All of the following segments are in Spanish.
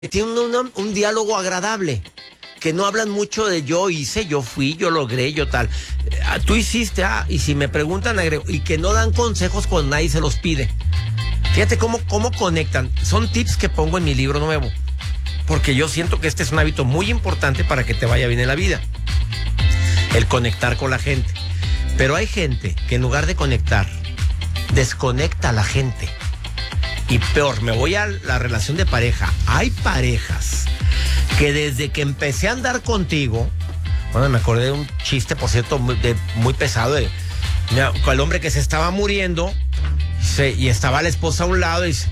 Tienen un diálogo agradable, que no hablan mucho de yo hice, yo fui, yo logré, yo tal. Tú hiciste, y si me preguntan, agrego, y que no dan consejos cuando nadie se los pide. Fíjate cómo conectan. Son tips que pongo en mi libro nuevo, porque yo siento que este es un hábito muy importante para que te vaya bien en la vida, el conectar con la gente. Pero hay gente que en lugar de conectar, desconecta a la gente. Y peor, me voy a la relación de pareja. Hay parejas que desde que empecé a andar contigo, bueno, me acordé de un chiste, por cierto, muy pesado, el hombre que se estaba muriendo y estaba la esposa a un lado y dice,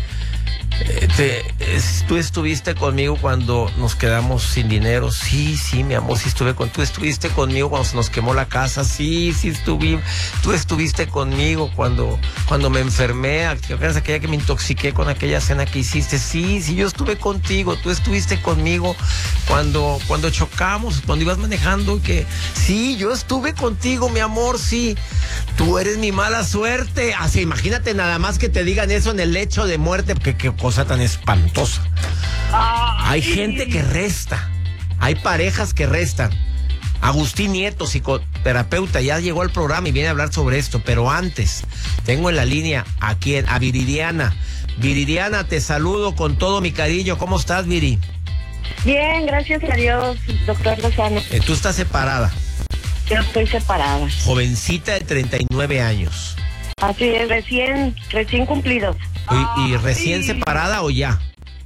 tú estuviste conmigo cuando nos quedamos sin dinero. Sí, mi amor, sí estuve tú estuviste conmigo cuando se nos quemó la casa. Sí, estuvimos. Tú estuviste conmigo cuando me enfermé, aquella que me intoxiqué con aquella cena que hiciste. Sí, yo estuve contigo. Tú estuviste conmigo cuando chocamos, cuando ibas manejando, sí, yo estuve contigo, mi amor, sí. Tú eres mi mala suerte. Así, imagínate nada más que te digan eso en el lecho de muerte, porque qué cosa tan espantosa. Hay gente que resta. Hay parejas que restan. Agustín Nieto, psicoterapeuta, ya llegó al programa y viene a hablar sobre esto, pero antes tengo en la línea a Viridiana. Viridiana, te saludo con todo mi cariño. ¿Cómo estás, Viri? Bien, gracias a Dios, doctor Lozano. ¿Tú estás separada? Yo estoy separada. Jovencita de 39 años. Así es, recién cumplidos. ¿Y recién separada o ya?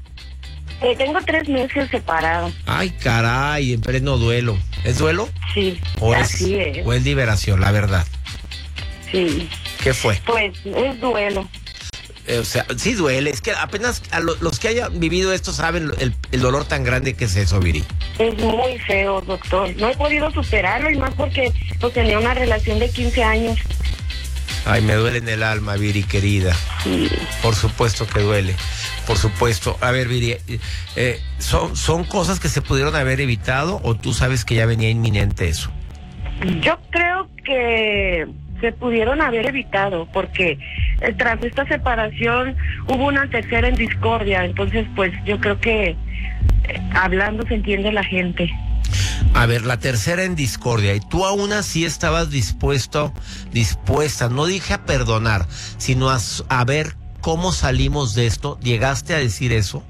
Tengo 3 meses separada. Ay, caray, en pleno duelo. ¿Es duelo? Sí, así es. ¿O es liberación, la verdad? Sí. ¿Qué fue? Pues es duelo. O sea, sí duele. Es que apenas los que hayan vivido esto saben el dolor tan grande que es eso, Viri. Es muy feo, doctor. No he podido superarlo, y más porque tenía una relación de 15 años. Ay, me duele en el alma, Viri, querida. Sí. Por supuesto que duele. Por supuesto. A ver, Viri, ¿son cosas que se pudieron haber evitado o tú sabes que ya venía inminente eso? Yo creo que se pudieron haber evitado, porque tras esta separación hubo una tercera en discordia. Entonces, pues yo creo que hablando se entiende la gente. A ver, la tercera en discordia, y tú aún así estabas dispuesta, no dije a perdonar, sino a ver cómo salimos de esto. ¿Llegaste a decir eso?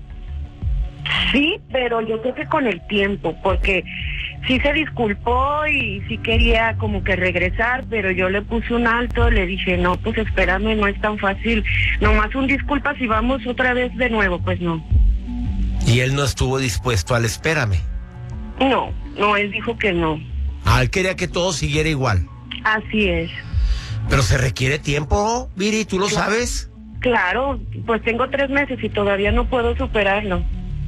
Sí, pero yo creo que con el tiempo, porque sí se disculpó y sí quería como que regresar, pero yo le puse un alto, le dije, no, pues espérame, no es tan fácil, nomás un disculpa si vamos otra vez de nuevo, pues no. ¿Y él no estuvo dispuesto al espérame? No, él dijo que no. Él quería que todo siguiera igual. Así es. Pero se requiere tiempo, Viri, ¿tú lo sabes? Claro, pues tengo 3 meses y todavía no puedo superarlo.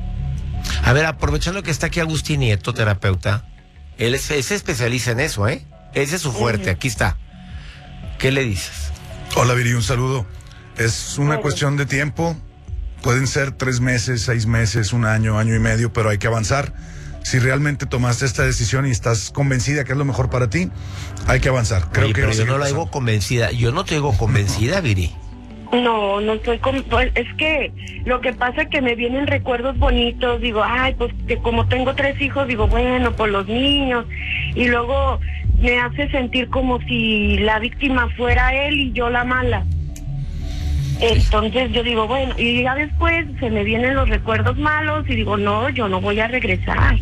A ver, aprovechando que está aquí Agustín Nieto, terapeuta, él se especializa en eso, ¿eh? Ese es su fuerte, aquí está. ¿Qué le dices? Hola, Viri, un saludo. Es una cuestión de tiempo. Pueden ser 3 meses, 6 meses, 1 año, año y medio, pero hay que avanzar. Si realmente tomaste esta decisión y estás convencida que es lo mejor para ti, hay que avanzar. Oye, pero yo no la digo convencida. Yo no te digo convencida, Viri. No estoy es que lo que pasa es que me vienen recuerdos bonitos. Digo, pues que como tengo 3 hijos, digo, bueno, por los niños. Y luego me hace sentir como si la víctima fuera él y yo la mala. Entonces yo digo, bueno, y ya después se me vienen los recuerdos malos y digo, no, yo no voy a regresar.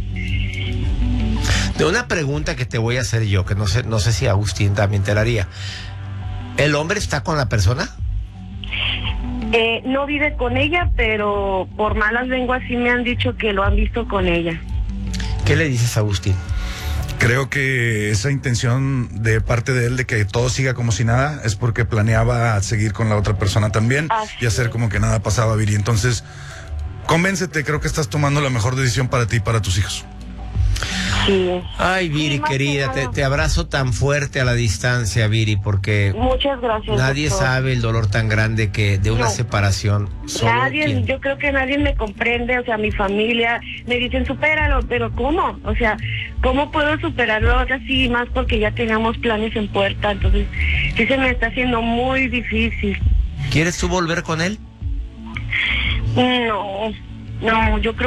De una pregunta que te voy a hacer yo, que no sé si Agustín también te la haría. ¿El hombre está con la persona? No vive con ella, pero por malas lenguas sí me han dicho que lo han visto con ella. ¿Qué le dices a Agustín? Creo que esa intención de parte de él de que todo siga como si nada es porque planeaba seguir con la otra persona también y hacer como que nada pasaba, Viri. Entonces, convéncete, creo que estás tomando la mejor decisión para ti y para tus hijos. Sí. Ay, Viri, querida, te abrazo tan fuerte a la distancia, Viri, porque muchas gracias, nadie doctor. sabe el dolor tan grande que de una separación. Yo creo que nadie me comprende, o sea, mi familia me dicen, supéralo, pero ¿cómo? O sea, ¿cómo puedo superarlo así? Más porque ya teníamos planes en puerta, entonces sí se me está haciendo muy difícil. ¿Quieres tú volver con él? No, No, yo creo